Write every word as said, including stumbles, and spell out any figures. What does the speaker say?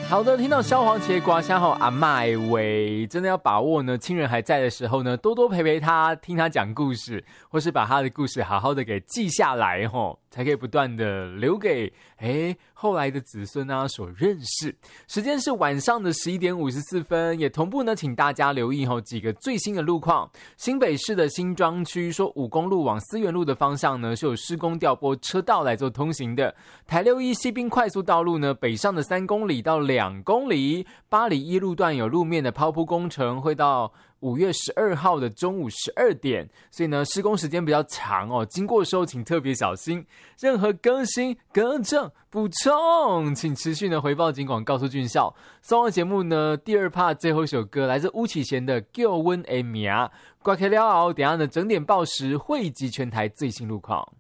好的，听到萧煌奇刮虾后阿麦喂，真的要把握呢，亲人还在的时候呢，多多陪陪他，听他讲故事，或是把他的故事好好的给记下来吼，才可以不断的留给哎后来的子孙啊所认识。时间是晚上的十一点五十四分，也同步呢，请大家留意吼几个最新的路况。新北市的新庄区说五公路往思源路的方向呢是有施工调拨车道来做通行的。台六一西滨快速道路呢北上的三公里到两公里，八里一路段有路面的抛铺工程，会到五月十二号的中午十二点，所以呢施工时间比较长哦，经过的时候请特别小心。任何更新、更正、补充，请持续呢回报警广告诉俊孝。送完节目呢第二 part 最后一首歌来自巫启贤的《叫阮的名》，挂开了后，等一下呢整点报时汇集全台最新路况。